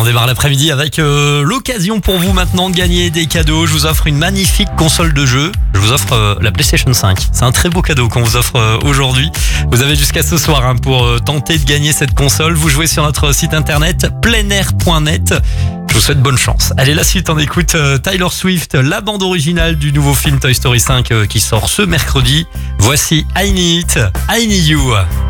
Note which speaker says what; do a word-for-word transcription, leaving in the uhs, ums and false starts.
Speaker 1: démarre l'après-midi avec euh, l'occasion pour vous maintenant de gagner des cadeaux. Je vous offre une magnifique console de jeu. Je vous offre euh, la PlayStation cinq. C'est un très beau cadeau qu'on vous offre euh, aujourd'hui. Vous avez jusqu'à ce soir hein, pour euh, tenter de gagner cette console. Vous jouez sur notre site internet pleinair point net. Je vous souhaite bonne chance. Allez, la suite, on écoute euh, Taylor Swift, la bande originale du nouveau film Toy Story cinq euh, qui sort ce mercredi. Voici I Need It, I Need You.